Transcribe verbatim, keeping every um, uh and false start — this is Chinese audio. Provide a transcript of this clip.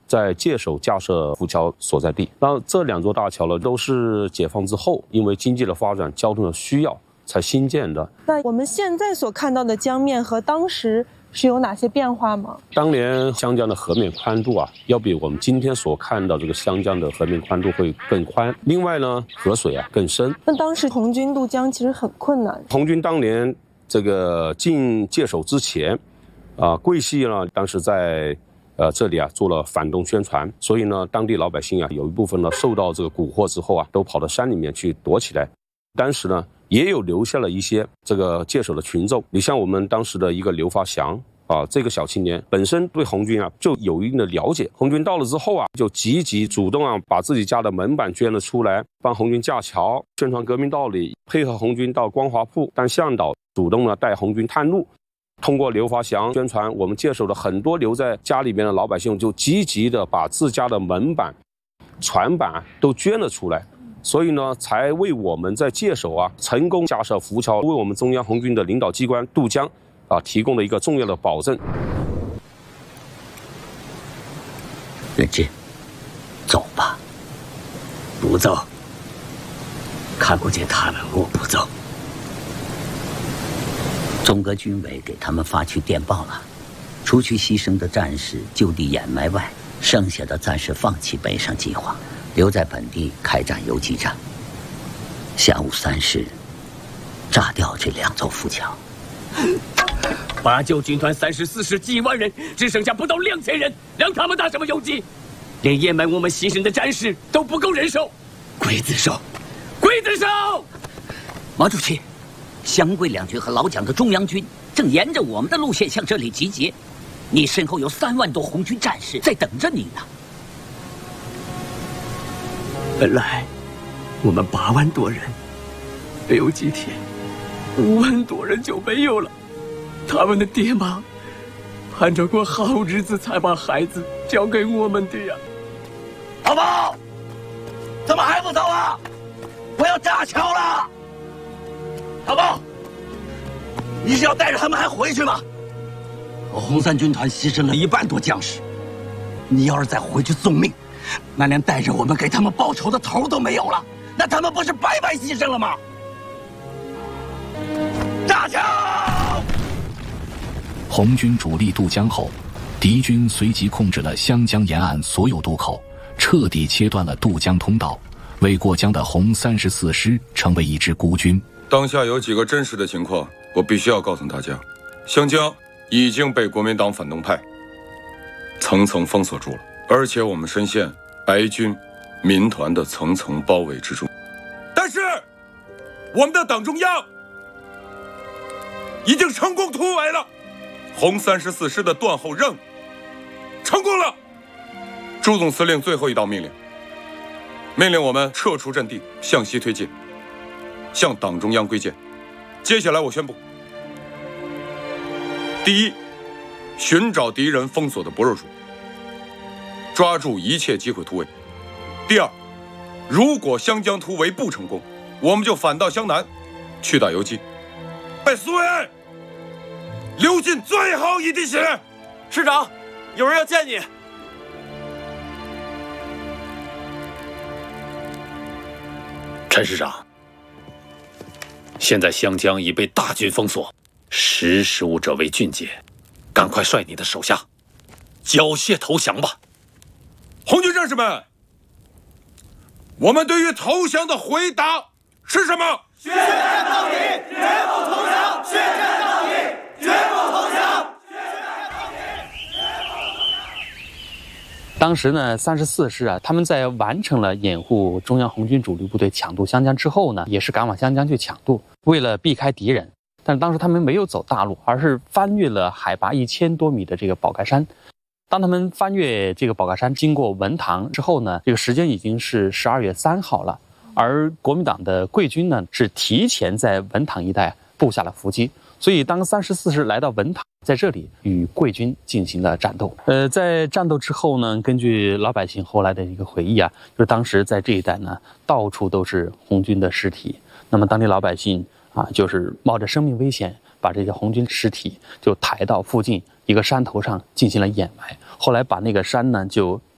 在界首架设浮桥所在地。那这两座大桥呢，都是解放之后因为经济的发展、交通的需要才新建的。 那我们现在所看到的江面和当时是有哪些变化吗？ 当年湘江的河面宽度啊，要比我们今天所看到这个湘江的河面宽度会更宽。另外呢，河水啊更深。 那当时红军渡江其实很困难。 红军当年这个进界首之前，啊、呃，桂系呢当时在呃这里啊做了反动宣传，所以呢，当地老百姓啊有一部分呢受到这个蛊惑之后啊，都跑到山里面去躲起来。当时呢，也有留下了一些这个界首的群众。你像我们当时的一个刘发祥啊，这个小青年本身对红军啊就有一定的了解。红军到了之后啊，就积极主动啊，把自己家的门板捐了出来，帮红军架桥，宣传革命道理，配合红军到光华铺当向导，主动呢带红军探路。通过刘发祥宣传，我们界首的很多留在家里面的老百姓就积极的把自家的门板、船板都捐了出来。所以呢，才为我们在界首啊成功架设浮桥，为我们中央红军的领导机关渡江啊提供了一个重要的保证。 任志，走吧。不走。看不见他们，我不走。中革军委给他们发去电报了，除去牺牲的战士就地掩埋外，剩下的暂时放弃北上计划。留在本地开展游击战。下午三时，炸掉这两座浮桥。 八九军团三十四师几万人，只剩下不到两千人，让他们打什么游击？连掩埋我们牺牲的战士都不够人手。 刽子手， 刽子手！ 毛主席，湘桂两军和老蒋的中央军正沿着我们的路线向这里集结，你身后有三万多红军战士在等着你呢。 本来我们八万多人，没有几天，五万多人就没有了。他们的爹妈盼着过好日子，才把孩子交给我们的呀。 老包，怎么还不走啊？我要炸桥了！老包，你是要带着他们还回去吗？我红三军团牺牲了一半多将士，你要是再回去送命，那连带着我们给他们报仇的头都没有了，那他们不是白白牺牲了吗？炸桥！ 红军主力渡江后，敌军随即控制了湘江沿岸所有渡口，彻底切断了渡江通道，为过江的红三十四师成为一支孤军。 当下有几个真实的情况，我必须要告诉大家：湘江已经被国民党反动派层层封锁住了，而且我们深陷白军、民团的层层包围之中。但是，我们的党中央已经成功突围了，红三十四师的断后任务成功了。朱总司令最后一道命令，命令我们撤出阵地，向西推进，向党中央归建。接下来我宣布：第一，寻找敌人封锁的薄弱处，抓住一切机会突围；第二，如果湘江突围不成功，我们就反到湘南，去打游击。为苏维埃流尽最后一滴血。 师长，有人要见你。 陈师长，现在湘江已被大军封锁，识时务者为俊杰，赶快率你的手下缴械投降吧。 红军战士们，我们对于投降的回答是什么？ 血战到底，绝不投降！血战到底，绝不投降！ 当时呢，三十四师啊，他们在完成了掩护中央红军主力部队抢渡湘江之后呢，也是赶往湘江去抢渡，为了避开敌人。但是当时他们没有走大路，而是翻越了海拔一千多米的这个宝盖山。当他们翻越这个宝盖山，经过文塘之后呢，这个时间已经是十二月三号了。而国民党的桂军呢，是提前在文塘一带布下了伏击，所以当三十四师来到文塘，在这里与桂军进行了战斗。呃，在战斗之后呢，根据老百姓后来的一个回忆啊，就是当时在这一带呢，到处都是红军的尸体。那么当地老百姓啊，就是冒着生命危险，把这些红军尸体就抬到附近一个山头上进行了掩埋。后来把那个山呢就